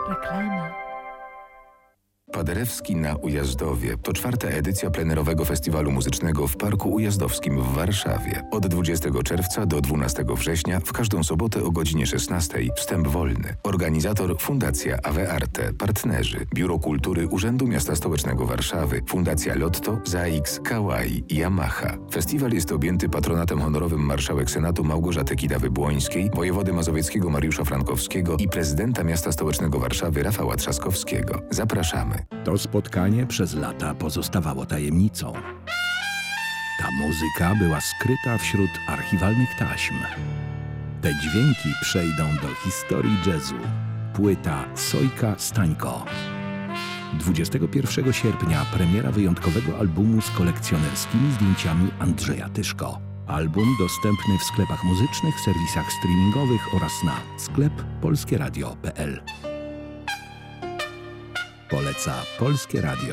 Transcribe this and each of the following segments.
Reklama. Paderewski na Ujazdowie to 4. edycja plenerowego festiwalu muzycznego w Parku Ujazdowskim w Warszawie. Od 20 czerwca do 12 września w każdą sobotę o godzinie 16 wstęp wolny. Organizator Fundacja Ave Arte. Partnerzy Biuro Kultury Urzędu Miasta Stołecznego Warszawy, Fundacja Lotto, ZAIX, Kawai i Yamaha. Festiwal jest objęty patronatem honorowym marszałek Senatu Małgorzaty Kidawy-Błońskiej, wojewody mazowieckiego Mariusza Frankowskiego i prezydenta Miasta Stołecznego Warszawy Rafała Trzaskowskiego. Zapraszamy. To spotkanie przez lata pozostawało tajemnicą. Ta muzyka była skryta wśród archiwalnych taśm. Te dźwięki przejdą do historii jazzu. Płyta Sojka Stańko. 21 sierpnia premiera wyjątkowego albumu z kolekcjonerskimi zdjęciami Andrzeja Tyszko. Album dostępny w sklepach muzycznych, serwisach streamingowych oraz na sklep polskieradio.pl. Poleca Polskie Radio.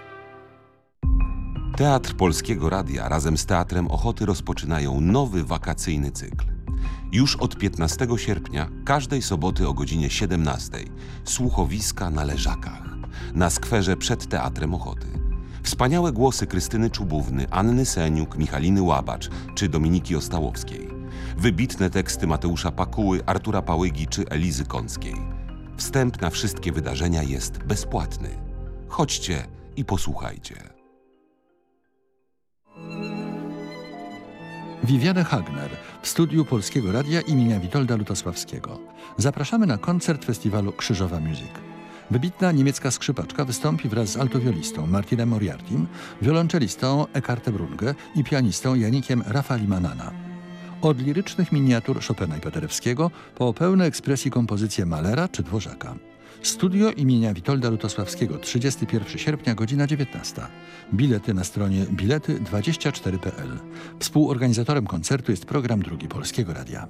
Teatr Polskiego Radia razem z Teatrem Ochoty rozpoczynają nowy wakacyjny cykl. Już od 15 sierpnia, każdej soboty o godzinie 17 słuchowiska na Leżakach, na skwerze przed Teatrem Ochoty. Wspaniałe głosy Krystyny Czubówny, Anny Seniuk, Michaliny Łabacz czy Dominiki Ostałowskiej. Wybitne teksty Mateusza Pakuły, Artura Pałygi czy Elizy Kąckiej. Wstęp na wszystkie wydarzenia jest bezpłatny. Chodźcie i posłuchajcie. Viviane Hagner w studiu Polskiego Radia imienia Witolda Lutosławskiego. Zapraszamy na koncert festiwalu Krzyżowa Music. Wybitna niemiecka skrzypaczka wystąpi wraz z altowiolistą Martinem Moriartim, wiolonczelistą Eckartem Brunge i pianistą Janikiem Rafalimanana. Od lirycznych miniatur Chopina i Paderewskiego po pełne ekspresji kompozycje Mahlera czy Dworzaka. Studio imienia Witolda Lutosławskiego, 31 sierpnia, godzina 19. Bilety na stronie bilety24.pl. Współorganizatorem koncertu jest program Drugi Polskiego Radia.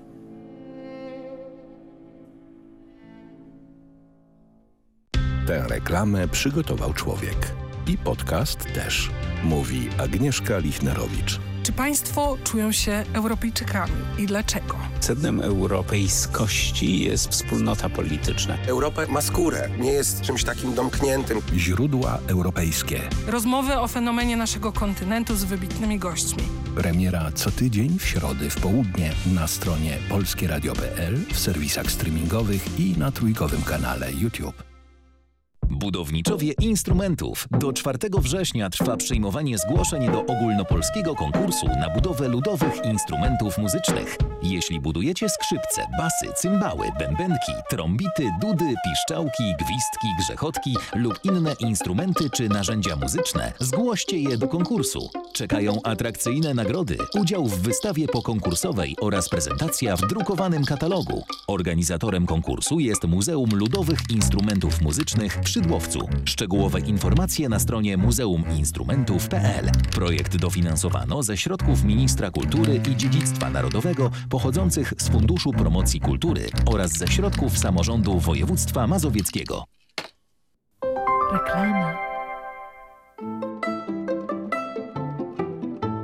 Tę reklamę przygotował człowiek. I podcast też. Mówi Agnieszka Lichnerowicz. Czy państwo czują się Europejczykami i dlaczego? Sednem europejskości jest wspólnota polityczna. Europa ma skórę, nie jest czymś takim domkniętym. Źródła europejskie. Rozmowy o fenomenie naszego kontynentu z wybitnymi gośćmi. Premiera co tydzień w środę w południe na stronie polskieradio.pl, w serwisach streamingowych i na trójkowym kanale YouTube. Budowniczowie instrumentów. Do 4 września trwa przyjmowanie zgłoszeń do ogólnopolskiego konkursu na budowę ludowych instrumentów muzycznych. Jeśli budujecie skrzypce, basy, cymbały, bębenki, trąbity, dudy, piszczałki, gwizdki, grzechotki lub inne instrumenty czy narzędzia muzyczne, zgłoście je do konkursu. Czekają atrakcyjne nagrody, udział w wystawie pokonkursowej oraz prezentacja w drukowanym katalogu. Organizatorem konkursu jest Muzeum Ludowych Instrumentów Muzycznych przy Szydłowcu. Szczegółowe informacje na stronie muzeuminstrumentów.pl. Projekt dofinansowano ze środków Ministra Kultury i Dziedzictwa Narodowego pochodzących z Funduszu Promocji Kultury oraz ze środków Samorządu Województwa Mazowieckiego. Reklama.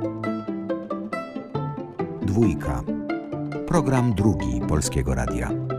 Dwójka. Program Drugi Polskiego Radia.